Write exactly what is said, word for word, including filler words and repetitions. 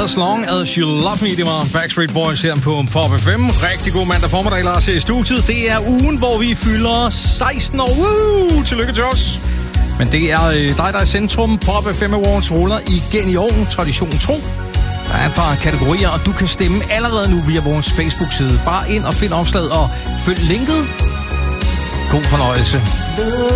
As Long As You Love Me, det var Backstreet Boys her på Pop F M. Rigtig god mandag formiddag, Lars, i studiet. Det er ugen, hvor vi fylder seksten år. Woo! Tillykke til os. Men det er øh, dig, der er centrum. Pop F M Awards ruller igen i år. Tradition tro. Der er et par kategorier, og du kan stemme allerede nu via vores Facebook-side. Bare ind og find opslaget og følg linket. God fornøjelse.